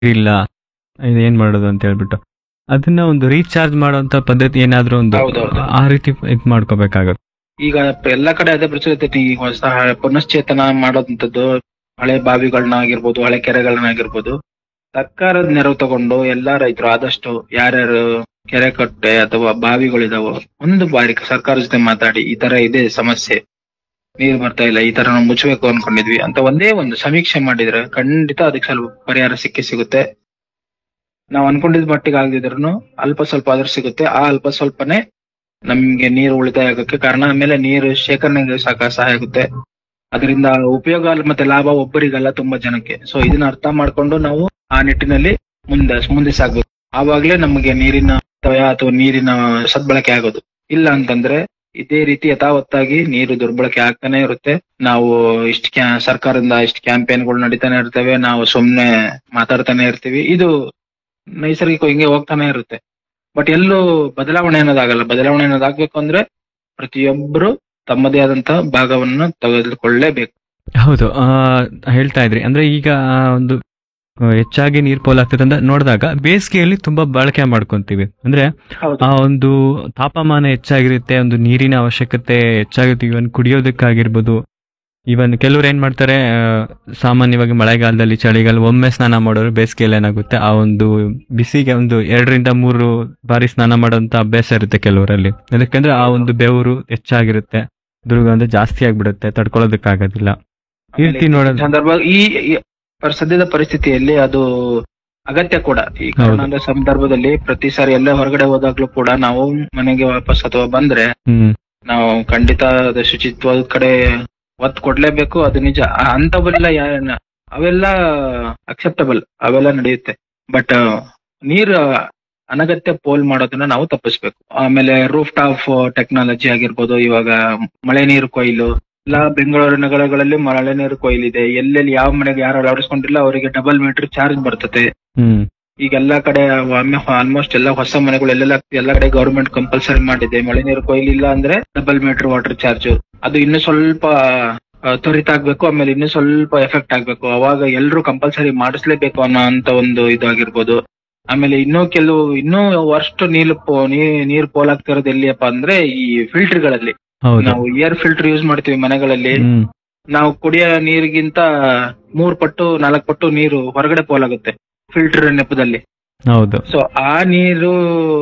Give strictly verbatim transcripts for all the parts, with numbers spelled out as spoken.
ಇಲ್ಲ ಏನ್ ಮಾಡೋದು ಅಂತ ಹೇಳ್ಬಿಟ್ಟು ಅದನ್ನ ಒಂದು ರೀಚಾರ್ಜ್ ಮಾಡುವಂತ ಪದ್ಧತಿ ಏನಾದ್ರೂ ಒಂದು ಹೌದೌದು. ಆ ರೀತಿ ಇದ್ ಮಾಡ್ಕೋಬೇಕಾಗುತ್ತೆ. ಈಗ ಎಲ್ಲಾ ಕಡೆ ಅದೇ ಪ್ರಚಲಿತ ಐತಿ. ಈಗ ಹೊಸ ಪುನಶ್ಚೇತನ ಮಾಡೋದಂಥದ್ದು ಹಳೆ ಬಾವಿಗಳನ್ನ ಆಗಿರ್ಬೋದು, ಹಳೆ ಕೆರೆಗಳನ್ನ ಆಗಿರ್ಬೋದು, ಸರ್ಕಾರದ ನೆರವು ತಗೊಂಡು ಎಲ್ಲಾ ರೈತರು ಆದಷ್ಟು ಯಾರ್ಯಾರು ಕೆರೆ ಕಟ್ಟೆ ಅಥವಾ ಬಾವಿಗಳಿದಾವೋ ಒಂದು ಬಾರಿ ಸರ್ಕಾರದ ಜೊತೆ ಮಾತಾಡಿ ಈ ತರ ಇದೆ ಸಮಸ್ಯೆ, ನೀರು ಬರ್ತಾ ಇಲ್ಲ, ಈ ತರ ನಾವು ಮುಚ್ಚಬೇಕು ಅನ್ಕೊಂಡಿದ್ವಿ ಅಂತ ಒಂದೇ ಒಂದು ಸಮೀಕ್ಷೆ ಮಾಡಿದ್ರೆ ಖಂಡಿತ ಅದಕ್ಕೆ ಸ್ವಲ್ಪ ಪರಿಹಾರ ಸಿಕ್ಕೇ ಸಿಗುತ್ತೆ. ನಾವ್ ಅನ್ಕೊಂಡಿದ್ ಮಟ್ಟಿಗೆ ಆಗದಿದ್ರು ಅಲ್ಪ ಸ್ವಲ್ಪ ಆದ್ರೂ ಸಿಗುತ್ತೆ. ಆ ಅಲ್ಪ ಸ್ವಲ್ಪನೇ ನಮ್ಗೆ ನೀರು ಉಳಿತಾಯ ಆಗಕ್ಕೆ ಕಾರಣ. ಆಮೇಲೆ ನೀರು ಶೇಖರಣೆಗೆ ಸಾಕ ಸಹಾಯ ಆಗುತ್ತೆ. ಅದರಿಂದ ಉಪಯೋಗ ಅಲ್ಲ ಮತ್ತೆ ಲಾಭ ಒಬ್ಬರಿಗಲ್ಲ, ತುಂಬಾ ಜನಕ್ಕೆ. ಸೊ ಇದನ್ನ ಅರ್ಥ ಮಾಡ್ಕೊಂಡು ನಾವು ಆ ನಿಟ್ಟಿನಲ್ಲಿ ಮುಂದೆ ಮುಂದೆ ಸಾಗ್ಬೇಕು. ಆವಾಗ್ಲೇ ನಮಗೆ ನೀರಿನ ಅಪವ್ಯಯ ಅಥವಾ ನೀರಿನ ಸದ್ಬಳಕೆ ಆಗೋದು. ಇಲ್ಲ ಅಂತಂದ್ರೆ ಇದೇ ರೀತಿ ಯಥಾವತ್ತಾಗಿ ನೀರು ದುರ್ಬಳಕೆ ಆಗ್ತಾನೆ ಇರುತ್ತೆ. ನಾವು ಇಷ್ಟ ಕ್ಯಾ ಸರ್ಕಾರದಿಂದ ಇಷ್ಟ ಕ್ಯಾಂಪೇನ್ಗಳು ನಡೀತಾನೆ ಇರ್ತವೆ, ನಾವು ಸುಮ್ನೆ ಮಾತಾಡ್ತಾನೆ ಇರ್ತೀವಿ. ಇದು ನೈಸರ್ಗಿಕ ಹಿಂಗೆ ಹೋಗ್ತಾನೆ ಇರುತ್ತೆ. ಬಟ್ ಎಲ್ಲೂ ಬದಲಾವಣೆ ಅನ್ನೋದಾಗಲ್ಲ. ಬದಲಾವಣೆ ಅನ್ನೋದಾಗ್ಬೇಕು ಅಂದ್ರೆ ಪ್ರತಿಯೊಬ್ಬರು ತಮ್ಮದೇ ಆದಂತ ಭಾಗವನ್ನು ತೆಗೆದುಕೊಳ್ಳಲೇಬೇಕು. ಹೌದು, ಆ ಹೇಳ್ತಾ ಇದ್ರಿ ಅಂದ್ರೆ ಈಗ ಆ ಒಂದು ಆ, ಹೆಚ್ಚಾಗಿ ನೀರ್ ಪೋಲಾಗ್ತದೆ ಅಂತ ನೋಡಿದಾಗ ಬೇಸಿಗೆಯಲ್ಲಿ ತುಂಬಾ ಬಳಕೆ ಮಾಡ್ಕೊಂತೀವಿ. ಅಂದ್ರೆ ಹೌದು. ಆ ಒಂದು ತಾಪಮಾನ ಹೆಚ್ಚಾಗಿರುತ್ತೆ, ಒಂದು ನೀರಿನ ಅವಶ್ಯಕತೆ ಹೆಚ್ಚಾಗಿರುತ್ತೆ. ಇವನ್ ಕುಡಿಯೋದಕ್ಕಾಗಿರ್ಬೋದು. ಇವನ್ ಕೆಲವ್ರು ಏನ್ ಮಾಡ್ತಾರೆ, ಆ, ಸಾಮಾನ್ಯವಾಗಿ ಮಳೆಗಾಲದಲ್ಲಿ ಚಳಿಗಾಲ ಒಮ್ಮೆ ಸ್ನಾನ ಮಾಡೋರು, ಬೇಸಿಗೆಯಲ್ಲಿ ಏನಾಗುತ್ತೆ ಆ ಒಂದು ಬಿಸಿಗೆ ಒಂದು ಎರಡರಿಂದ ಮೂರು ಬಾರಿ ಸ್ನಾನ ಮಾಡೋಂತ ಅಭ್ಯಾಸ ಇರುತ್ತೆ ಕೆಲವರಲ್ಲಿ. ಯಾಕಂದ್ರೆ ಆ ಒಂದು ಬೆವರು ಹೆಚ್ಚಾಗಿರುತ್ತೆ, ದುರ್ಗಂಧ ಜಾಸ್ತಿ ಆಗ್ಬಿಡುತ್ತೆ, ತಡ್ಕೊಳ್ಳೋದಕ್ಕಾಗೋದಿಲ್ಲ. ಈ ರೀತಿ ನೋಡೋದು ಸಂದರ್ಭ ಈ ಈ ಪರ್- ಸದ್ಯದ ಪರಿಸ್ಥಿತಿಯಲ್ಲಿ ಅದು ಅಗತ್ಯ ಕೂಡ. ಈ ಕರೋನಾದ ಸಂದರ್ಭದಲ್ಲಿ ಪ್ರತಿ ಸಾರಿ ಎಲ್ಲ ಹೊರಗಡೆ ಹೋದಾಗ್ಲೂ ಕೂಡ ನಾವು ಮನೆಗೆ ವಾಪಸ್ ಅಥವಾ ಬಂದ್ರೆ ಹ್ಮ್ ನಾವು ಖಂಡಿತ ಅದು ಶುಚಿತ್ವದ ಕಡೆ ಒತ್ತು ಕೊಡ್ಲೇಬೇಕು. ಅದು ನಿಜ. ಆ ಅಂತವೆಲ್ಲ ಯಾ- ಅವೆಲ್ಲ ಅಕ್ಸೆಪ್ಟಬಲ್, ಅವೆಲ್ಲ ನಡೆಯುತ್ತೆ. ಬಟ್ ನೀರು ಅನಗತ್ಯ ಪೋಲ್ ಮಾಡೋದನ್ನ ನಾವು ತಪ್ಪಿಸ್ಬೇಕು. ಆಮೇಲೆ ರೂಫ್ ಟಾಪ್ ಟೆಕ್ನಾಲಜಿ ಆಗಿರ್ಬೋದು, ಇವಾಗ ಮಳೆ ನೀರು ಕೊಯ್ಲು ಎಲ್ಲ ಬೆಂಗಳೂರು ನಗರಗಳಲ್ಲಿ ಮಳೆ ನೀರು ಕೊಯ್ಲಿದೆ. ಎಲ್ಲೆಲ್ಲಿ ಯಾವ ಮನೆಗೆ ಯಾರು ಅಳವಡಿಸ್ಕೊಂಡಿಲ್ಲ ಅವರಿಗೆ ಡಬಲ್ ಮೀಟರ್ ಚಾರ್ಜ್ ಬರ್ತದೆ. ಹ್ಮ್ ಈಗ ಎಲ್ಲಾ ಕಡೆ ಆಲ್ಮೋಸ್ಟ್ ಎಲ್ಲ ಹೊಸ ಮನೆಗಳು ಎಲ್ಲೆಲ್ಲ ಎಲ್ಲ ಕಡೆ ಗವರ್ಮೆಂಟ್ ಕಂಪಲ್ಸರಿ ಮಾಡಿದೆ. ಮಳೆ ನೀರು ಕೊಯ್ಲಿಲ್ಲ ಅಂದ್ರೆ ಡಬಲ್ ಮೀಟರ್ ವಾಟರ್ ಚಾರ್ಜ್. ಅದು ಇನ್ನು ಸ್ವಲ್ಪ ಆ, ತ್ವರಿತ ಆಗ್ಬೇಕು. ಆಮೇಲೆ ಇನ್ನು ಸ್ವಲ್ಪ ಎಫೆಕ್ಟ್ ಆಗ್ಬೇಕು. ಅವಾಗ ಎಲ್ರು ಕಂಪಲ್ಸರಿ ಮಾಡಿಸ್ಲೇಬೇಕು ಅನ್ನೋ ಅಂತ ಒಂದು ಇದಾಗಿರ್ಬೋದು. ಆಮೇಲೆ ಇನ್ನೂ ಕೆಲವು ಇನ್ನೂ ವರ್ಸ್ಟ್ ನೀರು ಪೋ- ನೀ- ನೀರು ಪೋಲಾಗ್ತಿರೋದು ಎಲ್ಲಿಯಪ್ಪ ಅಂದ್ರೆ ಈ ಫಿಲ್ಟರ್ ಗಳಲ್ಲಿ. ಹೌದು. ನಾವು ಏರ್ ಫಿಲ್ಟರ್ ಯೂಸ್ ಮಾಡ್ತೀವಿ ಮನೆಗಳಲ್ಲಿ. ಹ್ಮ್ ನಾವು ಕುಡಿಯೋ ನೀರಿಗಿಂತ ಮೂರ್ ಪಟ್ಟು ನಾಲ್ಕು ಪಟ್ಟು ನೀರು ಹೊರಗಡೆ ಪೋಲಾಗುತ್ತೆ ಫಿಲ್ಟರ್ ನೆಪದಲ್ಲಿ. ಹೌದು. ಸೊ ಆ ನೀರು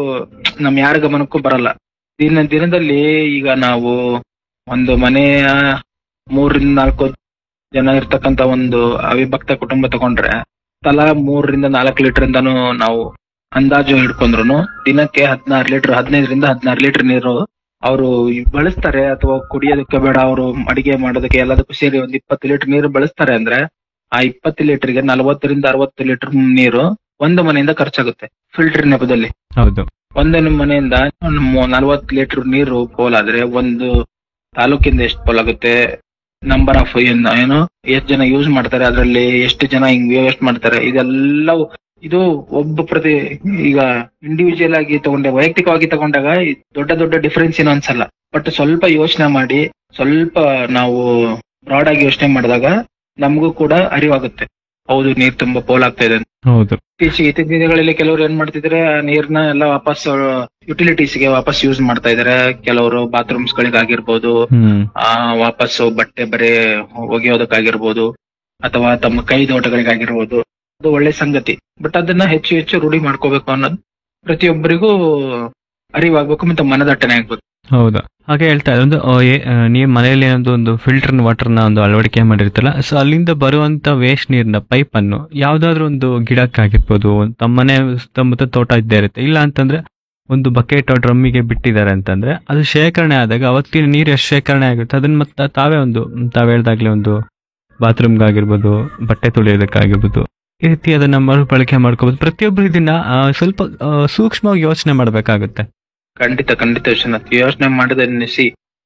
ನಮ್ ಯಾರ ಗಮನಕ್ಕೂ ಬರಲ್ಲ. ದಿನ ದಿನದಲ್ಲಿ ಈಗ ನಾವು ಒಂದು ಮನೆಯ ಮೂರರಿಂದ ನಾಲ್ಕು ಜನ ಇರ್ತಕ್ಕಂತ ಒಂದು ಅವಿಭಕ್ತ ಕುಟುಂಬ ತಗೊಂಡ್ರೆ ತಲಾ ಮೂರರಿಂದ ನಾಲ್ಕು ಲೀಟರ್ ಇಂದಾನು ನಾವು ಅಂದಾಜು ಹಿಡ್ಕೊಂಡ್ರು ದಿನಕ್ಕೆ ಹದಿನಾರು ಲೀಟರ್ ಹದಿನೈದರಿಂದ ಹದಿನಾರು ಲೀಟರ್ ನೀರು ಅವರು ಬಳಸ್ತಾರೆ. ಅಥವಾ ಕುಡಿಯೋದಕ್ಕೆ ಬೇಡ, ಅವರು ಅಡಿಗೆ ಮಾಡೋದಕ್ಕೆ ಎಲ್ಲದಕ್ಕೂ ಸೇರಿ ಒಂದು ಇಪ್ಪತ್ತು ಲೀಟರ್ ನೀರು ಬಳಸ್ತಾರೆ ಅಂದ್ರೆ ಆ ಇಪ್ಪತ್ತು ಲೀಟರ್ಗೆ ನಲವತ್ತರಿಂದ ಅರವತ್ತು ಲೀಟರ್ ನೀರು ಒಂದು ಮನೆಯಿಂದ ಖರ್ಚಾಗುತ್ತೆ ಫಿಲ್ಟರ್ ನೆಪದಲ್ಲಿ. ಹೌದು. ಒಂದೇ ಮನೆಯಿಂದ ನಲವತ್ತು ಲೀಟರ್ ನೀರು ಪೋಲಾದ್ರೆ ಒಂದು ತಾಲೂಕಿಂದ ಎಷ್ಟು ಪೋಲಾಗುತ್ತೆ, ನಂಬರ್ ಆಫ್ ಏನು ಎಷ್ಟು ಜನ ಯೂಸ್ ಮಾಡ್ತಾರೆ, ಅದರಲ್ಲಿ ಎಷ್ಟು ಜನ ಹಿಂಗ್ ವೇಸ್ಟ್ ಮಾಡ್ತಾರೆ, ಇದೆಲ್ಲ ಇದು ಒಬ್ಬ ಪ್ರತಿ ಈಗ ಇಂಡಿವಿಜುವಲ್ ಆಗಿ ತಗೊಂಡೆ ವೈಯಕ್ತಿಕವಾಗಿ ತಗೊಂಡಾಗ ಈ ದೊಡ್ಡ ದೊಡ್ಡ ಡಿಫರೆನ್ಸ್ ಏನು ಅನ್ಸಲ್ಲ. ಬಟ್ ಸ್ವಲ್ಪ ಯೋಚನೆ ಮಾಡಿ ಸ್ವಲ್ಪ ನಾವು ಬ್ರಾಡ್ ಆಗಿ ಯೋಚನೆ ಮಾಡಿದಾಗ ನಮಗೂ ಕೂಡ ಅರಿವಾಗುತ್ತೆ, ಹೌದು ನೀರ್ ತುಂಬಾ ಪೋಲಾಗ್ತಾ ಇದೆ ಅಂತ. ಹೌದು. ಇತ್ತೀಚೆಗೆ ಇತ್ತೀಚಿನ ದಿನಗಳಲ್ಲಿ ಕೆಲವರು ಏನ್ ಮಾಡ್ತಿದ್ದಾರೆ, ನೀರ್ನ ಎಲ್ಲ ವಾಪಸ್ ಯುಟಿಲಿಟೀಸ್ ಗೆ ವಾಪಸ್ ಯೂಸ್ ಮಾಡ್ತಾ ಇದಾರೆ. ಕೆಲವರು ಬಾತ್ರೂಮ್ಸ್ ಗಳಿಗಾಗಿರ್ಬೋದು, ಹ್ಮ್ ಆ ವಾಪಸ್ ಬಟ್ಟೆ ಬರೆ ಒಗೆಯೋದಕ್ಕಾಗಿರ್ಬೋದು, ಅಥವಾ ತಮ್ಮ ಕೈ ತೋಟಗಳಿಗಾಗಿರ್ಬೋದು. ಅದು ಒಳ್ಳೆ ಸಂಗತಿ. ಬಟ್ ಅದನ್ನ ಹೆಚ್ಚು ಹೆಚ್ಚು ರೂಢಿ ಮಾಡ್ಕೋಬೇಕು ಅನ್ನೋದು ಪ್ರತಿಯೊಬ್ಬರಿಗೂ ಅರಿವಾಗ್ಬೇಕು ಮತ್ತೆ ಮನದಟ್ಟನೆ ಆಗ್ಬೇಕು. ಹೌದು. ಹಾಗೆ ಹೇಳ್ತಾ ಇದ್ದೆ, ಒಂದು ಆ, ಏ- ಆ, ನೀವು ಮನೆಯಲ್ಲಿ ಏನೊಂದು ಒಂದು ಫಿಲ್ಟರ್ ವಾಟರ್ನ ಒಂದು ಅಳವಡಿಕೆ ಮಾಡಿರ್ತೀರಲ್ಲ, ಸೊ ಅಲ್ಲಿಂದ ಬರುವಂತ ವೇಸ್ಟ್ ನೀರಿನ ಪೈಪ್ ಅನ್ನು ಯಾವ್ದಾದ್ರು ಒಂದು ಗಿಡಕ್ಕಾಗಿರ್ಬೋದು, ಒಂದು ತಮ್ಮ ಮನೆ ಸುತ್ತಮುತ್ತ ತೋಟ ಇದ್ದೇ ಇರುತ್ತೆ. ಇಲ್ಲ ಅಂತಂದ್ರೆ ಒಂದು ಬಕೆಟ್ ಡ್ರಮ್ಮಿಗೆ ಬಿಟ್ಟಿದ್ದಾರೆ ಅಂತಂದ್ರೆ ಅದು ಶೇಖರಣೆ ಆದಾಗ ಅವತ್ತಿನ ನೀರು ಎಷ್ಟು ಶೇಖರಣೆ ಆಗುತ್ತೆ ಅದನ್ನ ಮತ್ತೆ ತಾವೇ ಒಂದು ತಾವ್ ಹೇಳ್ದಾಗ್ಲೇ ಒಂದು ಬಾತ್ರೂಮ್ಗಾಗಿರ್ಬೋದು, ಬಟ್ಟೆ ತೊಳೆಯೋದಕ್ಕಾಗಿರ್ಬೋದು, ಈ ರೀತಿ ಅದನ್ನ ಮರುಬಳಕೆ ಮಾಡ್ಕೋಬಹುದು. ಪ್ರತಿಯೊಬ್ಬರು ಇದನ್ನ ಆ, ಸ್ವಲ್ಪ ಆ, ಸೂಕ್ಷ್ಮವಾಗಿ ಯೋಚನೆ ಮಾಡ್ಬೇಕಾಗುತ್ತೆ. ಖಂಡಿತ ಖಂಡಿತ ವಿಶ್ವನಾಥ್, ಯೋಚನೆ ಮಾಡಿದ ಎನ್ನಿಸಿ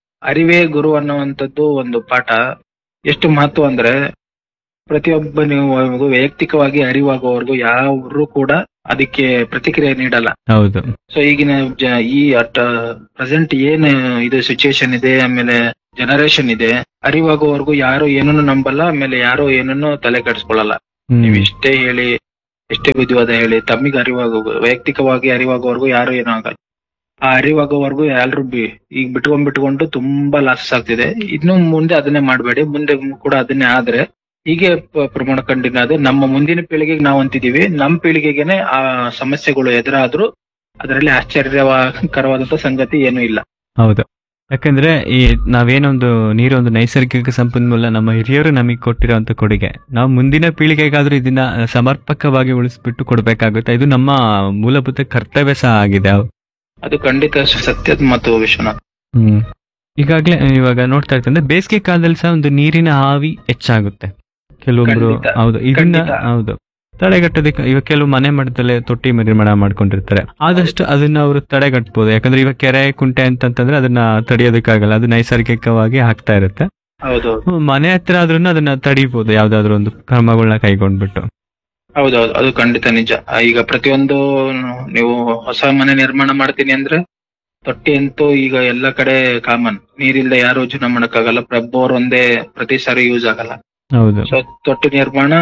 ಅರಿವೇ ಗುರು ಅನ್ನುವಂಥದ್ದು ಒಂದು ಪಾಠ ಎಷ್ಟು ಮಹತ್ವ ಅಂದ್ರೆ ಪ್ರತಿಯೊಬ್ಬನಿಗೂ ವೈಯಕ್ತಿಕವಾಗಿ ಅರಿವಾಗುವವರೆಗೂ ಯಾರು ಕೂಡ ಅದಕ್ಕೆ ಪ್ರತಿಕ್ರಿಯೆ ನೀಡಲ್ಲ. ಹೌದು. ಸೊ ಈಗಿನ ಜ- ಈ ಅಟ್ ಪ್ರೆಸೆಂಟ್ ಏನ್ ಇದು ಸಿಚುಯೇಷನ್ ಇದೆ, ಆಮೇಲೆ ಜನರೇಷನ್ ಇದೆ, ಅರಿವಾಗುವವರೆಗೂ ಯಾರು ಏನನ್ನು ನಂಬಲ್ಲ, ಆಮೇಲೆ ಯಾರು ಏನನ್ನು ತಲೆ ಕೆಡಿಸ್ಕೊಳ್ಳಲ್ಲ. ಹ್ಮ್. ನೀವ್ ಇಷ್ಟೇ ಹೇಳಿ ಎಷ್ಟೇ ವಿಧಿವಾದ ಹೇಳಿ ತಮ್ಮಿಗೆ ಅರಿವಾಗೋ ವೈಯಕ್ತಿಕವಾಗಿ ಅರಿವಾಗೋವರೆಗೂ ಯಾರು ಏನೂ ಆಗಲ್ಲ. ಆ ಅರಿವಾಗೋವರೆಗೂ ಎಲ್ರು ಬಿ ಈಗ ಬಿಟ್ಕೊಂಡ್ ಬಿಟ್ಕೊಂಡು ತುಂಬಾ ಲಾಸಸ್ ಆಗ್ತಿದೆ. ಇನ್ನು ಮುಂದೆ ಅದನ್ನೇ ಮಾಡಬೇಡಿ, ಮುಂದೆ ಕೂಡ ಅದನ್ನೇ ಆದ್ರೆ ಹೀಗೆ ಪ- ಪ್ರಮಾಣ ಕಂಟಿನ್ಯೂ ಆದ್ರೆ ನಮ್ಮ ಮುಂದಿನ ಪೀಳಿಗೆಗೆ ನಾವು ಅಂತಿದೀವಿ, ನಮ್ಮ ಪೀಳಿಗೆಗೆನೆ ಆ ಸಮಸ್ಯೆಗಳು ಎದುರಾದ್ರೂ ಅದರಲ್ಲಿ ಆಶ್ಚರ್ಯಕರವಾದಂತ ಸಂಗತಿ ಏನೂ ಇಲ್ಲ. ಹೌದು. ಯಾಕಂದ್ರೆ ಈ ನಾವೇನೊಂದು ನೀರು ಒಂದು ನೈಸರ್ಗಿಕ ಸಂಪನ್ಮೂಲ, ನಮ್ಮ ಹಿರಿಯರು ನಮಗೆ ಕೊಟ್ಟಿರೋಂಥ ಕೊಡುಗೆ. ನಾವು ಮುಂದಿನ ಪೀಳಿಗೆಗಾದ್ರೂ ಇದನ್ನ ಸಮರ್ಪಕವಾಗಿ ಉಳಿಸ್ಬಿಟ್ಟು ಕೊಡ್ಬೇಕಾಗುತ್ತೆ. ಇದು ನಮ್ಮ ಮೂಲಭೂತ ಕರ್ತವ್ಯ ಸಹ ಆಗಿದೆ. ಅದು ಖಂಡಿತ ಸತ್ಯದ ಮತ್ತು ವಿಶ್ವನಾಥ್. ಹ್ಮ್ ಈಗಾಗ್ಲೇ ಇವಾಗ ನೋಡ್ತಾ ಇರ್ತಂದ್ರೆ ಬೇಸಿಗೆ ಕಾಲದಲ್ಲಿ ಸಹ ಒಂದು ನೀರಿನ ಹಾವಿ ಹೆಚ್ಚಾಗುತ್ತೆ ಕೆಲವೊಬ್ರು. ಖಂಡಿತ. ಹೌದು, ಇದನ್ನ ಖಂಡಿತ. ಹೌದು ತಡೆಗಟ್ಟೋದಕ್ಕೆ ಇವಾಗ ಕೆಲವು ಮನೆ ಮಟ್ಟದಲ್ಲೇ ತೊಟ್ಟಿ ನಿರ್ಮಾಣ ಮಾಡ್ಕೊಂಡಿರ್ತಾರೆ. ಆದಷ್ಟು ಅದನ್ನ ಅವರು ತಡೆಗಟ್ಬೋದು. ಯಾಕಂದ್ರೆ ಇವಾಗ ಕೆರೆ ಕುಂಟೆ ಅಂತಂತಂದ್ರೆ ಅದನ್ನ ತಡೆಯೋದಕ್ಕಾಗಲ್ಲ, ಅದು ನೈಸರ್ಗಿಕವಾಗಿ ಆಗ್ತಾ ಇರುತ್ತೆ. ಹೌದು ಹ್ಮ್, ಮನೆ ಹತ್ರ ಆದ್ರೂ ಅದನ್ನ ತಡಿಬಹುದು, ಯಾವ್ದಾದ್ರು ಒಂದು ಕ್ರಮಗಳನ್ನ ಕೈಗೊಂಡ್ಬಿಟ್ಟು. ಹೌದೌದು, ಅದು ಖಂಡಿತ ನಿಜ. ಆ, ಈಗ ಪ್ರತಿಯೊಂದು ನೀವು ಹೊಸ ಮನೆ ನಿರ್ಮಾಣ ಮಾಡ್ತೀನಿ ಅಂದ್ರೆ ತೊಟ್ಟಿ ಅಂತೂ ಈಗ ಎಲ್ಲ ಕಡೆ ಕಾಮನ್. ನೀರಿಲ್ದ ಯಾರು ಜೀವನ ಮಾಡಕ್ಕಾಗಲ್ಲ. ಬೋರ್ ಒಂದೇ ಪ್ರತಿ ಸಾರಿ ಯೂಸ್ ಆಗಲ್ಲ. ಹೌದು ಸೊ ತೊಟ್ಟಿ ನಿರ್ಮಾಣ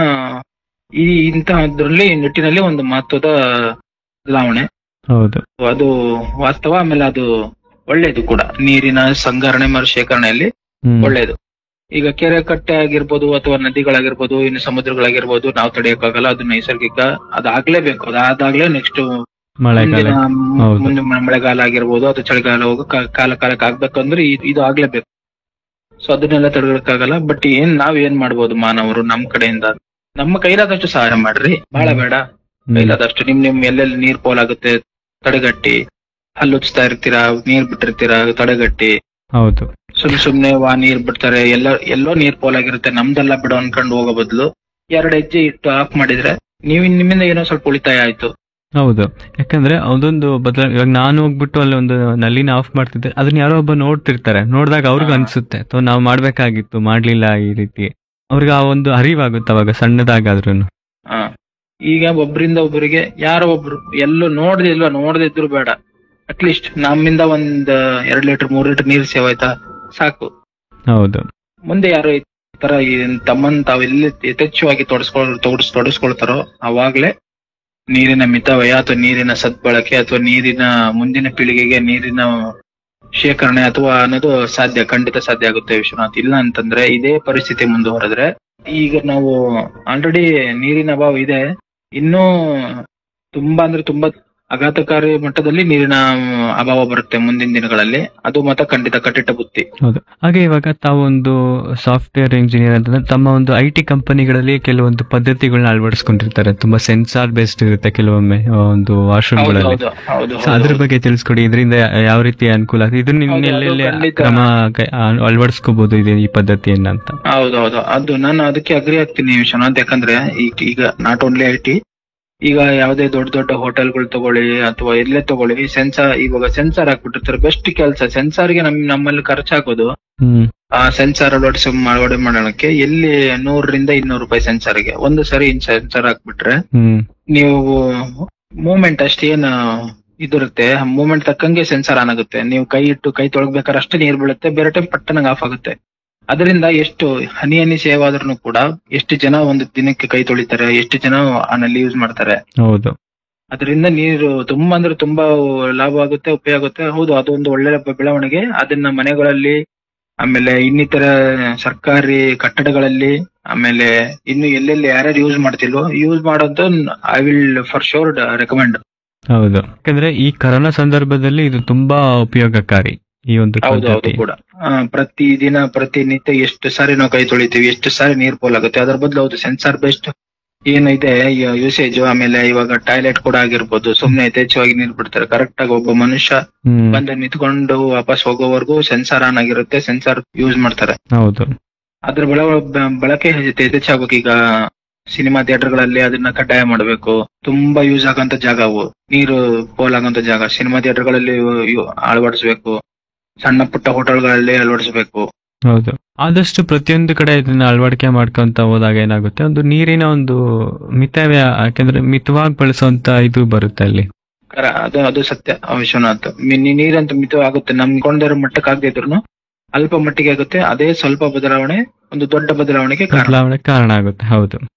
ಈ ಇಂತಹದ್ರಲ್ಲಿ ನಿಟ್ಟಿನಲ್ಲಿ ಒಂದು ಮಹತ್ವದ ಬದಲಾವಣೆ. ಹೌದು ಅದು ವಾಸ್ತವ. ಆಮೇಲೆ ಅದು ಒಳ್ಳೇದು ಕೂಡ, ನೀರಿನ ಸಂಗ್ರಹಣೆ ಮತ್ತು ಶೇಖರಣೆಯಲ್ಲಿ ಹ್ಮ್ ಒಳ್ಳೇದು. ಈಗ ಕೆರೆ ಕಟ್ಟೆ ಆಗಿರ್ಬೋದು ಅಥವಾ ನದಿಗಳಾಗಿರ್ಬೋದು, ಇನ್ನು ಸಮುದ್ರಗಳಾಗಿರ್ಬೋದು, ನಾವು ತಡೆಯೋಕ್ಕಾಗಲ್ಲ. ಅದು ನೈಸರ್ಗಿಕ, ಅದಾಗ್ಲೇಬೇಕು. ಅದಾದಾಗ್ಲೇ ನೆಕ್ಸ್ಟ್ ಮಳೆಗಾಲ. ಮುಂದಿನ ಹೌದು. ಮುಂದೆ ಮಳೆಗಾಲ ಆಗಿರ್ಬೋದು, ಅದು ಚಳಿಗಾಲ ಹೋಗೋ ಕಾ- ಕಾಲ ಕಾಲಕ್ಕೆ ಆಗ್ಬೇಕಂದ್ರೆ ಇದು ಇದು ಆಗ್ಲೇಬೇಕು. ಸೊ ಅದನ್ನೆಲ್ಲ ತಡೆಯೋಕ್ಕಾಗಲ್ಲ. ಬಟ್ ಏನ್ ನಾವ್ ಏನ್ ಮಾಡ್ಬೋದು ಮಾನವರು ನಮ್ ಕಡೆಯಿಂದ? ನಮ್ಮ ಕೈಲಾದಷ್ಟು ಸಹಾಯ ಮಾಡ್ರಿ, ಬಹಳ ಬೇಡ, ಹ್ಮ್. ಕೈಲಾದಷ್ಟು. ನಿಮ್ ನಿಮ್ ಎಲ್ಲೆಲ್ಲಿ ನೀರ್ ಪೋಲಾಗುತ್ತೆ ತಡೆಗಟ್ಟಿ. ಹಲ್ಲುಚ್ತಾ ಇರ್ತೀರಾ, ನೀರ್ ಬಿಟ್ಟಿರ್ತೀರಾ, ತಡೆಗಟ್ಟಿ. ಹೌದು ಸುಮ್ ಸುಮ್ನೆ ವಾ ನೀರ್ ಬಿಡ್ತಾರೆ, ಎಲ್ಲ ಎಲ್ಲೋ ನೀರ್ ಪೋಲಾಗಿರುತ್ತೆ, ನಮ್ದೆಲ್ಲ ಬಿಡು ಅನ್ಕೊಂಡು ಹೋಗೋ ಬದಲು ಎರಡ್ ಹೆಜ್ಜೆ ಇಟ್ಟು ಆಫ್ ಮಾಡಿದ್ರೆ ನೀವು ನಿಮ್ಮಿಂದ ಏನೋ ಸ್ವಲ್ಪ ಉಳಿತಾಯ ಆಯ್ತು. ಹೌದು. ಯಾಕಂದ್ರೆ ಅದೊಂದು ಬದಲ ಇವಾಗ ನಾನು ಹೋಗ್ಬಿಟ್ಟು ಅಲ್ಲಿ ಒಂದು ನಲ್ಲಿನ ಆಫ್ ಮಾಡ್ತಿದ್ದೆ, ಅದನ್ನ ಯಾರೋ ಒಬ್ಬ ನೋಡ್ತಿರ್ತಾರೆ. ನೋಡಿದಾಗ ಅವ್ರಿಗೂ ಹಾ. ಅನ್ಸುತ್ತೆ, ಅಥವಾ ನಾವು ಮಾಡ್ಬೇಕಾಗಿತ್ತು, ಮಾಡ್ಲಿಲ್ಲ ಈ ರೀತಿ. ಅವ್ರಿಗೆ ಆ ಒಂದು ಅರಿವಾಗುತ್ತೆ ಅವಾಗ, ಸಣ್ಣದಾಗಾದ್ರೂ. ಹಾ, ಈಗ ಒಬ್ರಿಂದ ಒಬ್ಬರಿಗೆ ಯಾರೋ ಒಬ್ರು ಎಲ್ಲೋ ನೋಡ್ದಿಲ್ವಾ, ನೋಡ್ದಿದ್ರು ಬೇಡ, ಅಟ್ಲೀಸ್ಟ್ ನಮ್ಮಿಂದ ಒಂದ್ ಎರಡ್ ಲೀಟರ್ ಮೂರ್ ಲೀಟರ್ ನೀರ್ ಸೇವ್ ಆಯ್ತಾ ಸಾಕು. ಹೌದು ಮುಂದೆ ಯಾರು ಈ ತರ ಈ ತಮ್ಮನ್ ತಾವ್ ಎಲ್ಲಿ ಯಥೇಚ್ಛವಾಗಿ ತೊಡಸ್ಕೊಳ್ ತೊಡಸ್ ತೊಡಸ್ಕೊಳ್ತಾರೋ ಅವಾಗ್ಲೇ ನೀರಿನ ಮಿತವ್ಯಯ ಅಥವಾ ನೀರಿನ ಸದ್ಬಳಕೆ ಅಥವಾ ನೀರಿನ ಮುಂದಿನ ಪೀಳಿಗೆಗೆ ನೀರಿನ ಶೇಖರಣೆ ಅಥವಾ ಅನ್ನೋದು ಸಾಧ್ಯ, ಖಂಡಿತ ಸಾಧ್ಯ ಆಗುತ್ತೆ ವಿಶ್ವನಾಥ್. ಇಲ್ಲ ಅಂತಂದ್ರೆ ಇದೇ ಪರಿಸ್ಥಿತಿ ಮುಂದುವರೆದ್ರೆ, ಈಗ ನಾವು ಆಲ್ರೆಡಿ ನೀರಿನ ಅಭಾವ ಇದೆ, ಇನ್ನೂ ತುಂಬಾ ಅಂದ್ರೆ ತುಂಬಾ ಆಘಾತಕಾರಿ ಮಟ್ಟದಲ್ಲಿ ನೀರಿನ ಅಭಾವ ಬರುತ್ತೆ ಮುಂದಿನ ದಿನಗಳಲ್ಲಿ. ಅದು ಮಾತ್ರ ಖಂಡಿತ ಕಟ್ಟಿಟ್ಟ ಬುತ್ತಿ. ಹೌದು. ಹಾಗೆ ಇವಾಗ ತಾವೊಂದು ಸಾಫ್ಟ್ವೇರ್ ಇಂಜಿನಿಯರ್ ಅಂತಂದ್ರೆ ತಮ್ಮ ಒಂದು ಐ ಟಿ ಕಂಪನಿಗಳಲ್ಲಿ ಕೆಲವೊಂದು ಪದ್ಧತಿಗಳನ್ನ ಅಳವಡಿಸ್ಕೊಂಡಿರ್ತಾರೆ. ತುಂಬಾ ಸೆನ್ಸಾರ್ ಬೇಸ್ಡ್ ಇರುತ್ತೆ ಕೆಲವೊಮ್ಮೆ ಆ, ಒಂದು ಹೌದು ವಾಶ್ರೂಮ್ಗಳಲ್ಲಿ. ಹೌದು ಹೌದು ಸೊ ಅದ್ರ ಬಗ್ಗೆ ತಿಳಿಸ್ಕೊಡಿ, ಇದರಿಂದ ಯಾವ ರೀತಿ ಅನುಕೂಲ ಆಗ್ತದೆ, ಇದನ್ನ ಹೌದು, ಅದು ಇನ್ನೆಲ್ಲೆಲ್ಲಿ ಖಂಡಿತ. ಕ್ರಮ ಕೈ- ಆ, ಅಳವಡಿಸ್ಕೋಬಹುದು ಇದು ಈ ಪದ್ಧತಿಯನ್ನ ಅಂತ. ಹೌದೌದು, ಅದು ನಾನು ಅದಕ್ಕೆ ಅಗ್ರಿ ಆಗ್ತೀನಿ ವಿಶ್ವನಾಥ್. ಯಾಕಂದ್ರೆ ಈಗ ಈಗ ನಾಟ್ ಓನ್ಲಿ ಐ ಟಿ, ಈಗ ಯಾವುದೇ ದೊಡ್ಡ ದೊಡ್ಡ ಹೋಟೆಲ್ಗಳು ತಗೊಳ್ಳಿ ಅಥವಾ ಎಲ್ಲೇ ತಗೊಳ್ಳಿ, ಸೆನ್ಸಾರ್ ಇವಾಗ ಸೆನ್ಸಾರ್ ಹಾಕ್ಬಿಟ್ಟಿರ್ತಾರೆ. ಬೆಸ್ಟ್ ಕೆಲಸ ಸೆನ್ಸಾರ್ಗೆ ನಮ್ ನಮ್ಮಲ್ಲಿ ಖರ್ಚಾಗೋದು. ಹ್ಮ್ ಆ ಸೆನ್ಸಾರ್ ಅಳವಡಿಸ ಅಳವಡೆ ಮಾಡೋಣಕ್ಕೆ ಎಲ್ಲಿ ನೂರರಿಂದ ಇನ್ನೂರು ರೂಪಾಯಿ ಸೆನ್ಸಾರ್ಗೆ. ಒಂದು ಸರಿ ಸೆನ್ಸಾರ್ ಹಾಕ್ಬಿಟ್ರೆ ಹ್ಮ್ ನೀವು ಮೂವ್ಮೆಂಟ್ ಅಷ್ಟೇನ್ ಇದಿರುತ್ತೆ, ಮೂವ್ಮೆಂಟ್ ತಕ್ಕಂಗೆ ಸೆನ್ಸಾರ್ ಆನ್ ಆಗುತ್ತೆ. ನೀವು ಕೈ ಇಟ್ಟು ಕೈ ತೊಳಗ್ಬೇಕಾದ್ರೆ ಅಷ್ಟೇ ನೀರ್ ಬೀಳುತ್ತೆ, ಬೇರೆ ಟೈಮ್ ಪಟ್ಟಣಂಗ್ ಆಫ್ ಆಗುತ್ತೆ. ಅದರಿಂದ ಎಷ್ಟು ಹನಿ ಹನಿ ಸೇವ್ ಆದ್ರೂ ಕೂಡ ಎಷ್ಟು ಜನ ಒಂದು ದಿನಕ್ಕೆ ಕೈ ತೊಳಿತಾರೆ, ಎಷ್ಟು ಜನ ಆ ನಲ್ಲಿ ಯೂಸ್ ಮಾಡ್ತಾರೆ. ಹೌದು ಅದರಿಂದ ನೀರು ತುಂಬಾ ಅಂದ್ರೆ ತುಂಬಾ ಲಾಭ ಆಗುತ್ತೆ, ಉಪಯೋಗ ಆಗುತ್ತೆ. ಹೌದು, ಅದೊಂದು ಒಳ್ಳೆ ಬೆಳವಣಿಗೆ. ಅದನ್ನ ಮನೆಗಳಲ್ಲಿ, ಆಮೇಲೆ ಇನ್ನಿತರ ಸರ್ಕಾರಿ ಕಟ್ಟಡಗಳಲ್ಲಿ, ಆಮೇಲೆ ಇನ್ನು ಎಲ್ಲೆಲ್ಲಿ ಯಾರ್ಯಾರು ಯೂಸ್ ಮಾಡ್ತಿಲ್ವೋ ಯೂಸ್ ಮಾಡೋದು I will for sure recommend. ಹೌದು. ಯಾಕಂದ್ರೆ ಈ ಕರೋನಾ ಸಂದರ್ಭದಲ್ಲಿ ಇದು ತುಂಬಾ ಉಪಯೋಗಕಾರಿ ಈ ಒಂದು ಹೌದು ಹೌದು ಪದ್ಧತಿ. ಕೂಡ. ಆ, ಪ್ರತಿ ದಿನ ಪ್ರತಿನಿತ್ಯ ಎಷ್ಟು ಸಾರಿ ನಾವು ಕೈ ತೊಳಿತೀವಿ, ಎಷ್ಟು ಸಾರಿ ನೀರ್ ಪೋಲಾಗುತ್ತೆ. ಅದ್ರ ಬದಲು ಹೌದು ಸೆನ್ಸಾರ್ ಬೆಸ್ಟ್ ಏನಿದೆ ಯೂಸೇಜ್. ಆಮೇಲೆ ಇವಾಗ ಟಾಯ್ಲೆಟ್ ಕೂಡ ಆಗಿರ್ಬೋದು, ಸುಮ್ನೆ ಯಥೇಚ್ಛವಾಗಿ ನೀರ್ ಬಿಡ್ತಾರೆ. ಕರೆಕ್ಟ್ ಆಗಿ ಒಬ್ಬ ಮನುಷ್ಯ ಹ್ಮ್ ಬಂದು ನಿಂತ್ಕೊಂಡು ವಾಪಸ್ ಹೋಗೋವರೆಗೂ ಸೆನ್ಸಾರ್ ಆನ್ ಆಗಿರುತ್ತೆ, ಸೆನ್ಸಾರ್ ಯೂಸ್ ಮಾಡ್ತಾರೆ. ಹೌದು ಅದ್ರ ಬಳ ಬ- ಬಳಕೆ ಯಥೇಚ್ಛಾಗಬೇಕು. ಈಗ ಸಿನಿಮಾ ಥಿಯೇಟರ್ಗಳಲ್ಲಿ ಅದನ್ನ ಕಡ್ಡಾಯ ಮಾಡಬೇಕು. ತುಂಬಾ ಯೂಸ್ ಆಗಂತ ಜಾಗ ಅವು, ನೀರು ಪೋಲ್ ಆಗಂತ ಜಾಗ ಸಿನಿಮಾ ಥಿಯೇಟರ್ಗಳಲ್ಲಿ ಅಳವಡಿಸಬೇಕು. ಸಣ್ಣ ಪುಟ್ಟ ಹೋಟೆಲ್ಗಳಲ್ಲಿ ಅಳವಡಿಸಬೇಕು. ಹೌದು. ಆದಷ್ಟು ಪ್ರತಿಯೊಂದು ಕಡೆ ಇದನ್ನ ಅಳವಡಿಕೆ ಮಾಡ್ಕೊಂತ ಹೋದಾಗ ಏನಾಗುತ್ತೆ, ಒಂದು ನೀರಿನ ಒಂದು ಮಿತವ್ಯ, ಯಾಕಂದ್ರೆ ಮಿತವಾಗಿ ಬಳಸುವಂತ ಇದು ಬರುತ್ತೆ ಅಲ್ಲಿ. ಕರ ಅದು ಅದು ಸತ್ಯ ವಿಶ್ವನಾಥ್. ಮಿ- ನೀ- ನೀರಂತ ಮಿತವಾಗುತ್ತೆ, ನಮ್ಗೊಂದರ ಮಟ್ಟಕ್ಕೆ ಆಗದೆ ಇದ್ರು ಅಲ್ಪ ಮಟ್ಟಿಗೆ ಆಗುತ್ತೆ. ಅದೇ ಸ್ವಲ್ಪ ಬದಲಾವಣೆ ಒಂದು ದೊಡ್ಡ ಬದಲಾವಣೆಗೆ ಕಾರಣ. ಬದಲಾವಣೆ ಕಾರಣ ಆಗುತ್ತೆ. ಹೌದು.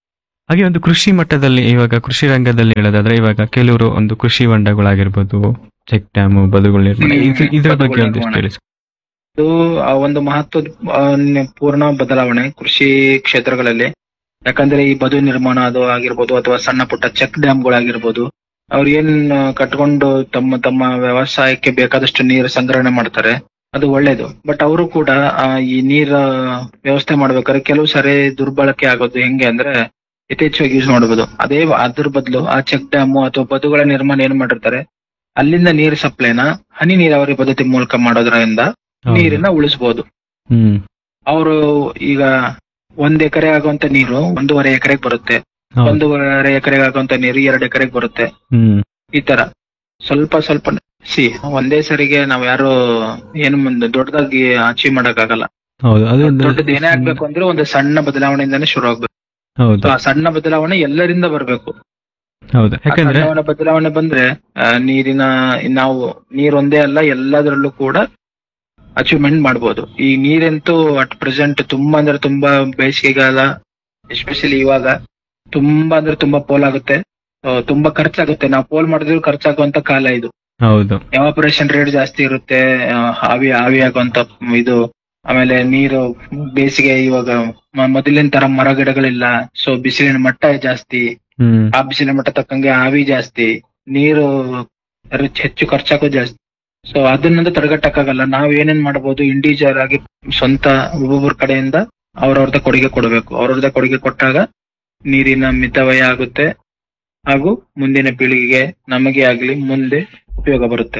ಹಾಗೆ ಒಂದು ಕೃಷಿ ಮಟ್ಟದಲ್ಲಿ ಇವಾಗ ಕೃಷಿ ರಂಗದಲ್ಲಿ ಹೇಳೋದಾದ್ರೆ ಇವಾಗ ಕೆಲವರು ಒಂದು ಕೃಷಿ ಹೊಂಡಗಳಾಗಿರ್ಬೋದು, ಚೆಕ್ ಡ್ಯಾಮ್, ಬದುಗಳು ನಿರ್ಮಾಣ, ಇದು- ಇದ್ರ ಬಗ್ಗೆ ಬದುಗಳು ಒಂದಿಷ್ಟು ನಿರ್ಮಾಣ. ತಿಳಿಸಿ. ಇದು ಆ ಒಂದು ಮಹತ್ವದ ಆ, ನ- ಪೂರ್ಣ ಬದಲಾವಣೆ ಕೃಷಿ ಕ್ಷೇತ್ರಗಳಲ್ಲಿ. ಯಾಕಂದ್ರೆ ಈ ಬದು ನಿರ್ಮಾಣ ಅದು ಆಗಿರ್ಬೋದು ಅಥವಾ ಸಣ್ಣ ಪುಟ್ಟ ಚೆಕ್ ಡ್ಯಾಮ್ಗಳಾಗಿರ್ಬೋದು, ಅವ್ರು ಏನ್ ಆ, ಕಟ್ಕೊಂಡು ತಮ್ಮ ತಮ್ಮ ವ್ಯವಸಾಯಕ್ಕೆ ಬೇಕಾದಷ್ಟು ನೀರು ಸಂಗ್ರಹಣೆ ಮಾಡ್ತಾರೆ, ಅದು ಒಳ್ಳೇದು. ಬಟ್ ಅವರು ಕೂಡ ಆ, ಈ ನೀರ ವ್ಯವಸ್ಥೆ ಮಾಡ್ಬೇಕಾದ್ರೆ ಕೆಲವು ಸಾರಿ ದುರ್ಬಳಕೆ ಆಗೋದು ಹೆಂಗೆ ಅಂದ್ರೆ ಯಥೇಚ್ಛವಾಗಿ ಯೂಸ್ ಮಾಡಬಹುದು. ಅದೇ ಅದ್ರ ಬದಲು ಆ ಚೆಕ್ ಡ್ಯಾಮ್ ಅಥವಾ ಬದುಗಳ ನಿರ್ಮಾಣ ಏನ್ ಮಾಡಿರ್ತಾರೆ, ಅಲ್ಲಿಂದ ನೀರು ಸಪ್ಲೈನ ಹನಿ ನೀರಾವರಿ ಪದ್ಧತಿ ಮೂಲಕ ಮಾಡೋದ್ರಿಂದ ಹೌದು. ನೀರನ್ನ ಉಳಿಸಬಹುದು. ಹ್ಮ್ ಅವರು ಈಗ ಒಂದ್ ಎಕರೆ ಆಗುವಂತ ನೀರು ಒಂದೂವರೆ ಎಕರೆಗೆ ಬರುತ್ತೆ, ಹೌದು. ಒಂದೂವರೆ ಎಕರೆಗೆ ಆಗುವಂತ ನೀರು ಎರಡು ಎಕರೆಗೆ ಬರುತ್ತೆ. ಹ್ಮ್ ಈ ತರ ಸ್ವಲ್ಪ ಸ್ವಲ್ಪ ಸಿ ಒಂದೇ ಸರಿಗೆ ನಾವ್ ಯಾರು ಏನು ಮುಂದೆ ದೊಡ್ಡದಾಗಿ ಅಚೀವ್ ಮಾಡಕ್ ಆಗಲ್ಲ. ಹೌದು ಅದು ಒಂದು ದೊಡ್ಡದು ಏನೇ ಆಗ್ಬೇಕು ಅಂದ್ರೆ ಒಂದು ಸಣ್ಣ ಬದಲಾವಣೆಯಿಂದಾನೇ ಶುರು ಆಗ್ಬೇಕು. ಹೌದು So, ಆ ಸಣ್ಣ ಬದಲಾವಣೆ ಎಲ್ಲರಿಂದ ಬರ್ಬೇಕು. ಹೌದು ಆ ಯಾಕಂದ್ರೆ ಸಣ್ಣವನ ಬದಲಾವಣೆ ಬಂದ್ರೆ ಆ, ನೀರಿನ ನಾವು ನೀರೊಂದೇ ಅಲ್ಲ ಎಲ್ಲದರಲ್ಲೂ ಕೂಡ ಅಚೀವ್ಮೆಂಟ್ ಮಾಡ್ಬೋದು. ಈ ನೀರಂತೂ ಅಟ್ ಪ್ರೆಸೆಂಟ್ ತುಂಬಾ ಅಂದ್ರೆ ತುಂಬಾ ಬೇಸಿಗೆಗಾಲ ಎಸ್ಪೆಷಲಿ ಇವಾಗ ತುಂಬಾ ಅಂದ್ರೆ ತುಂಬಾ ಪೋಲ್ ಆಗುತ್ತೆ, ಆ, ತುಂಬಾ ಖರ್ಚಾಗುತ್ತೆ. ನಾವು ಪೋಲ್ ಮಾಡಿದ್ರು ಖರ್ಚಾಗುವಂತ ಕಾಲ ಇದು. ಹೌದು ಎವಾಪರೇಷನ್ ರೇಟ್ ಜಾಸ್ತಿ ಇರುತ್ತೆ, ಆ, ಆವಿ ಆವಿ ಆಗುವಂತ ಇದು. ಆಮೇಲೆ ನೀರು ಬೇಸಿಗೆ ಇವಾಗ ಮ- ಮೊದಲಿನ ತರ ಮರ ಗಿಡಗಳಿಲ್ಲ, ಸೊ ಬಿಸಿಲಿನ ಮಟ್ಟ ಜಾಸ್ತಿ. ಹ್ಮ್ ಆ ಬಿಸಿಲಿನ ಮಟ್ಟ ತಕ್ಕಂಗೆ ಆವಿ ಜಾಸ್ತಿ, ನೀರು ರಿಚ್- ಹೆಚ್ಚು ಖರ್ಚಾಗೋದು ಜಾಸ್ತಿ. ಸೊ ಅದನ್ನಂತ ತಡೆಗಟ್ಟಕ್ಕಾಗಲ್ಲ. ನಾವ್ ಏನೇನ್ ಮಾಡಬಹುದು, ಇಂಡಿವಿಜುವಲ್ ಆಗಿ ಸ್ವಂತ ಒಬ್ಬೊಬ್ಬರ ಕಡೆಯಿಂದ ಅವ್ರವ್ರದ ಕೊಡುಗೆ ಕೊಡಬೇಕು. ಅವ್ರವ್ರದ ಕೊಡುಗೆ ಕೊಟ್ಟಾಗ ನೀರಿನ ಮಿತವ್ಯಯ ಆಗುತ್ತೆ ಹಾಗೂ ಮುಂದಿನ ಪೀಳಿಗೆಗೆ ನಮಗೆ ಆಗ್ಲಿ ಮುಂದೆ ಉಪಯೋಗ ಬರುತ್ತೆ.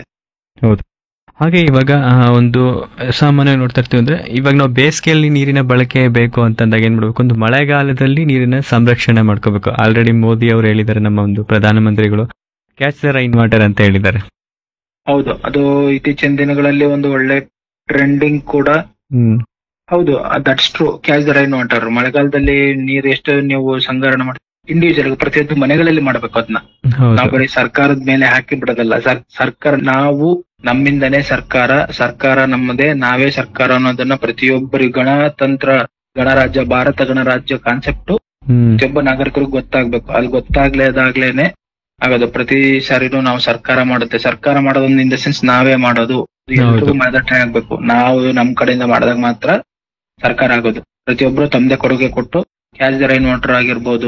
ಹಾಗೆ ಇವಾಗ ಆ, ಒಂದು ಸಾಮಾನ್ಯ ನೋಡ್ತಾ ಇರ್ತೀವಿ ಅಂದ್ರೆ ಇವಾಗ ನಾವು ಬೇಸಿಗೆಯಲ್ಲಿ ನೀರಿನ ಬಳಕೆ ಬೇಕು ಅಂತಂದಾಗ ಏನ್ ಮಾಡ್ಬೇಕು, ಒಂದು ಮಳೆಗಾಲದಲ್ಲಿ ನೀರಿನ ಸಂರಕ್ಷಣೆ ಮಾಡ್ಕೋಬೇಕು. ಆಲ್ರೆಡಿ ಮೋದಿ ಅವರು ಹೇಳಿದ್ದಾರೆ, ನಮ್ಮ ಒಂದು ಪ್ರಧಾನಮಂತ್ರಿಗಳು ಕ್ಯಾಚ್ ದ ರೈನ್ ವಾಟರ್ ಅಂತ ಹೇಳಿದ್ದಾರೆ. ಹೌದು, ಅದು ಇತ್ತೀಚಿನ ದಿನಗಳಲ್ಲಿ ಒಂದು ಒಳ್ಳೆ ಟ್ರೆಂಡಿಂಗ್ ಕೂಡ. ಹ್ಮ್ ಹೌದು, that's true. Catch the rain water ಮಳೆಗಾಲದಲ್ಲಿ ನೀರು ಎಷ್ಟು ನೀವು ಸಂಗ್ರಹಣೆ ಮಾಡಿ ಇಂಡಿವಿಜುವಲ್ ಪ್ರತಿಯೊಂದು ಮನೆಗಳಲ್ಲಿ ಮಾಡ್ಬೇಕು. ಅದನ್ನ ನಾವು ಹೌದು ಬರೀ ಸರ್ಕಾರದ ಮೇಲೆ ಹಾಕಿ ಬಿಡೋದಲ್ಲ. ಸರ್- ಸರ್ಕಾರ ನಾವು ನಮ್ಮಿಂದನೇ ಸರ್ಕಾರ, ಸರ್ಕಾರ ನಮ್ಮದೇ, ನಾವೇ ಸರ್ಕಾರ ಅನ್ನೋದನ್ನ ಪ್ರತಿಯೊಬ್ಬರಿಗೆ ಗಣತಂತ್ರ ಗಣರಾಜ್ಯ ಭಾರತ ಗಣರಾಜ್ಯ ಕಾನ್ಸೆಪ್ಟ್ ಹ್ಮ್ ಪ್ರತಿಯೊಬ್ಬ ನಾಗರಿಕರಿಗೂ ಗೊತ್ತಾಗ್ಬೇಕು. ಅದು ಗೊತ್ತಾಗ್ಲೇದಾಗ್ಲೇನೆ ಆಗೋದು. ಪ್ರತಿ ಸಾರಿನೂ ನಾವು ಸರ್ಕಾರ ಮಾಡುತ್ತೆ, ಸರ್ಕಾರ ಮಾಡೋದೊಂದು ಇನ್ ದ ಸೆನ್ಸ್ ನಾವೇ ಮಾಡೋದು, ಎಲ್ರಿಗೂ ಮಾದಟ್ಟೆ ಆಗ್ಬೇಕು. ನಾವು ನಮ್ ಕಡೆಯಿಂದ ಮಾಡಿದಾಗ ಮಾತ್ರ ಸರ್ಕಾರ ಆಗೋದು. ಪ್ರತಿಯೊಬ್ರು ತಮ್ಮದೇ ಕೊಡುಗೆ ಕೊಟ್ಟು ಕ್ಯಾಚ್ ದ ರೈನ್ ವಾಟರ್ ಆಗಿರ್ಬೋದು,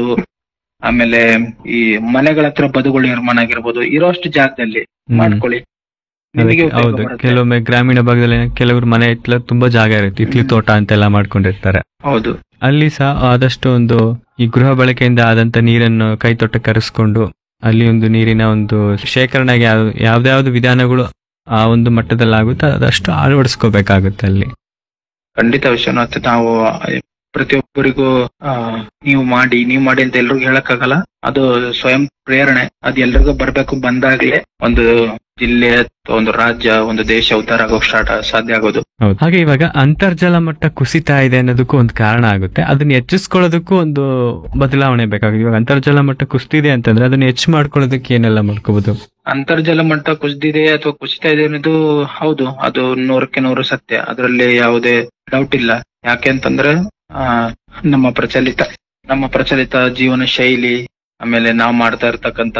ಆಮೇಲೆ ಈ ಮನೆಗಳ ಹತ್ರ ಬದುಗಳು ನಿರ್ಮಾಣ ಆಗಿರ್ಬೋದು, ಇರೋಷ್ಟು ಜಾಗದಲ್ಲಿ ಹ್ಮ್. ಮಾಡ್ಕೊಳ್ಳಿ, ನಿಮಗೆ ಅದಕ್ಕೆ- ಉಪಯೋಗ ಹೌದು, ಬರುತ್ತೆ. ಕೆಲವೊಮ್ಮೆ ಗ್ರಾಮೀಣ ಭಾಗದಲ್ಲಿ ಕೆಲವರು ಮನೆ ಹಿತ್ತಲ ತುಂಬಾ ಜಾಗ ಇರುತ್ತೆ, ಇತ್ಲಿ ತೋಟ ಅಂತೆಲ್ಲ ಮಾಡ್ಕೊಂಡಿರ್ತಾರೆ. ಹೌದು ಅಲ್ಲಿ ಸಹ ಆದಷ್ಟು ಒಂದು ಈ ಗೃಹ ಬಳಕೆಯಿಂದ ಆದಂತ ನೀರನ್ನು ಕೈ ತೊಟ್ಟ ಕರೆಸ್ಕೊಂಡು ಅಲ್ಲಿ ಒಂದು ನೀರಿನ ಒಂದು ಶೇಖರಣೆಗೆ ಯಾವ- ಯಾವ್ದಾವ್ದು ವಿಧಾನಗಳು ಆ ಒಂದು ಮಟ್ಟದಲ್ಲಿ ಆಗುತ್ತೆ ಅದಷ್ಟು ಅಳವಡಿಸ್ಕೋಬೇಕಾಗುತ್ತೆ ಅಲ್ಲಿ. ಖಂಡಿತ ವಿಶ್ವನಾಥ್. ನಾವು ಪ್ರತಿಯೊಬ್ಬರಿಗೂ ಆ, ನೀವು ಮಾಡಿ ನೀವು ಮಾಡಿ ಅಂತ ಎಲ್ರಿಗೂ ಹೇಳಕ್ಕಾಗಲ್ಲ. ಅದು ಸ್ವಯಂ ಪ್ರೇರಣೆ, ಅದು ಎಲ್ರಿಗೂ ಬರ್ಬೇಕು. ಬಂದಾಗ್ಲೇ ಒಂದು ಜಿಲ್ಲೆ ಅಥವಾ ಒಂದು ರಾಜ್ಯ, ಒಂದು ದೇಶ ಉದ್ಧಾರ ಆಗೋಕ್ ಸ್ಟಾರ್ಟ್ ಸಾಧ್ಯ ಆಗೋದು. ಹೌದು. ಹಾಗೆ ಇವಾಗ ಅಂತರ್ಜಲ ಮಟ್ಟ ಕುಸಿತಾ ಇದೆ ಅನ್ನೋದಕ್ಕೂ ಒಂದು ಕಾರಣ ಆಗುತ್ತೆ. ಅದನ್ನ ಹೆಚ್ಚಿಸ್ಕೊಳ್ಳೋದಕ್ಕೂ ಒಂದು ಬದಲಾವಣೆ ಬೇಕಾಗುತ್ತೆ. ಇವಾಗ ಅಂತರ್ಜಲ ಮಟ್ಟ ಕುಸಿತಿದೆ ಅಂತಂದ್ರೆ ಅದನ್ನ ಹೆಚ್ಚು ಮಾಡ್ಕೊಳ್ಳೋದಕ್ಕೆ ಏನೆಲ್ಲ ಮಾಡ್ಕೋಬಹುದು? ಅಂತರ್ಜಲ ಮಟ್ಟ ಕುಸಿದಿದೆ ಅಥವಾ ಕುಸಿತಾ ಇದೆ ಅನ್ನೋದು ಹೌದು, ಅದು ನೂರಕ್ಕೆ ನೂರು ಸತ್ಯ. ಅದರಲ್ಲಿ ಯಾವುದೇ ಡೌಟ್ ಇಲ್ಲ. ಯಾಕೆ ಅಂತಂದ್ರೆ ಆ ನಮ್ಮ ಪ್ರಚಲಿತ ನಮ್ಮ ಪ್ರಚಲಿತ ಜೀವನ ಶೈಲಿ, ಆಮೇಲೆ ನಾವು ಮಾಡ್ತಾ ಇರ್ತಕ್ಕಂತ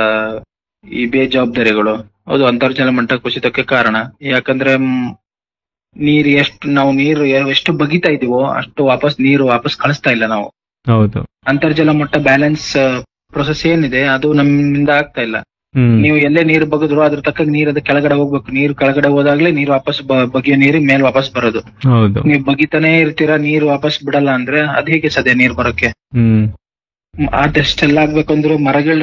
ಈ ಬೇಜವಾಬ್ದಾರಿಗಳು, ಹೌದು ಅಂತರ್ಜಲ ಮಟ್ಟ ಕುಸಿತಕ್ಕೆ ಕಾರಣ. ಯಾಕಂದ್ರೆ ಮ್, ನೀರು ಎಷ್ಟು ನಾವು ನೀರು ಎಷ್ಟು ಬಗಿತಾ ಇದೀವೋ ಅಷ್ಟು ವಾಪಸ್ ನೀರು ವಾಪಸ್ ಕಳಿಸ್ತಾ ಇಲ್ಲ ನಾವು. ಹೌದು. ಅಂತರ್ಜಲ ಮಟ್ಟ ಬ್ಯಾಲೆನ್ಸ್ ಪ್ರೊಸೆಸ್ ಏನಿದೆ ಅದು ನಮ್ಮಿಂದ ಆಗ್ತಾ ಇಲ್ಲ. ಹ್ಮ್ ನೀವು ಎಲ್ಲೇ ನೀರು ಬಗದ್ರು ಅದ್ರ ತಕ್ಕ ನೀರ್ ಅದು ಕೆಳಗಡೆ ಹೋಗ್ಬೇಕು. ನೀರು ಕೆಳಗಡೆ ಹೋದಾಗ್ಲೇ ನೀರು ವಾಪಸ್ ಬ- ಬಗೆಯೋ ನೀರು ಮೇಲ್ ವಾಪಸ್ ಬರೋದು. ಹೌದು. ನೀವು ಬಗಿತಾನೆ ಇರ್ತೀರಾ, ನೀರು ವಾಪಸ್ ಬಿಡಲ್ಲ ಅಂದ್ರೆ ಅದ್ ಹೇಗೆ ಸಾಧ್ಯ ನೀರ್ ಬರೋಕೆ? ಹ್ಮ್ ಮ್, ಅದೆಷ್ಟೆಲ್ಲ ಆಗ್ಬೇಕಂದ್ರೆ ಮರಗಳ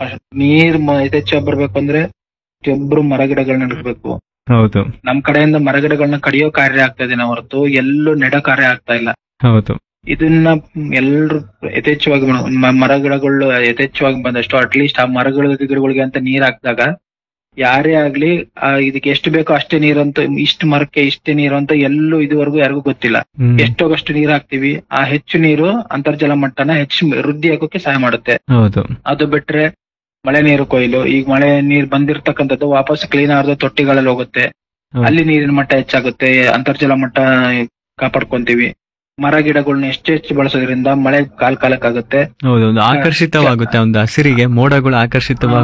ನೀರ್ ಮ- ಯಥೇಚ್ಛ ಬರ್ಬೇಕಂದ್ರೆ ಪ್ರತಿಯೊಬ್ರು ಮರ ಗಿಡಗಳನ್ನ ನೆಡ್ಬೇಕು. ಹೌದು. ನಮ್ ಕಡೆಯಿಂದ ಮರಗಿಡಗಳನ್ನ ಕಡಿಯೋ ಕಾರ್ಯ ಆಗ್ತಾ ಇದೆ ಹೊರತು ಎಲ್ಲೂ ನೆಡೋ ಕಾರ್ಯ ಆಗ್ತಾ ಇಲ್ಲ. ಹೌದು. ಇದನ್ನ ಎಲ್ರು ಯಥೇಚ್ಛವಾಗಿ ಮಾಡ- ಮ- ಮರಗಿಡಗಳು ಯಥೇಚ್ಛವಾಗಿ ಬಂದಷ್ಟು ಅಟ್ಲೀಸ್ಟ್ ಆ ಮರಗಳ ಗಿಡಗಳಿಗೆ ಅಂತ ನೀರ್ ಹಾಕಿದಾಗ ಯಾರೇ ಆಗ್ಲಿ ಆ ಇದಕ್ಕೆ ಎಷ್ಟು ಬೇಕೋ ಅಷ್ಟೇ ನೀರಂತ, ಇಷ್ಟು ಮರಕ್ಕೆ ಇಷ್ಟೇ ನೀರು ಅಂತ ಎಲ್ಲೂ ಇದುವರೆಗೂ ಯಾರಿಗೂ ಗೊತ್ತಿಲ್ಲ. ಹ್ಮ್. ಎಷ್ಟೋಗಷ್ಟು ನೀರ್ ಹಾಕ್ತಿವಿ, ಆ ಹೆಚ್ಚು ನೀರು ಅಂತರ್ಜಲ ಮಟ್ಟನ ಹೆಚ್ಚು ವೃದ್ಧಿ ಆಗೋಕೆ ಸಹಾಯ ಮಾಡುತ್ತೆ. ಹೌದು. ಅದು ಬಿಟ್ರೆ ಮಳೆ ನೀರು ಕೊಯ್ಲು, ಈಗ ಮಳೆ ನೀರ್ ಬಂದಿರ್ತಕ್ಕಂಥದ್ದು ವಾಪಸ್ ಕ್ಲೀನ್ ಆದ ತೊಟ್ಟಿಗಳಲ್ಲಿ ಹೋಗುತ್ತೆ. ಹೌದು. ಅಲ್ಲಿ ನೀರಿನ ಮಟ್ಟ ಹೆಚ್ಚಾಗುತ್ತೆ, ಅಂತರ್ಜಲ ಮಟ್ಟ ಕಾಪಾಡ್ಕೊಂತೀವಿ. ಮರ ಗಿಡಗಳನ್ನ ಹೆಚ್ಚು ಹೆಚ್ಚು ಬಳಸೋದ್ರಿಂದ ಮಳೆ ಕಾಲ್ ಕಾಲಕ್ಕಾಗುತ್ತೆ. ಹೌದು, ಒಂದು ಆಕರ್ಷಿತವಾಗುತ್ತೆ, ಒಂದು ಹಸಿರಿಗೆ ಮೋಡಗಳು ಆಕರ್ಷಿತವಾಗಿ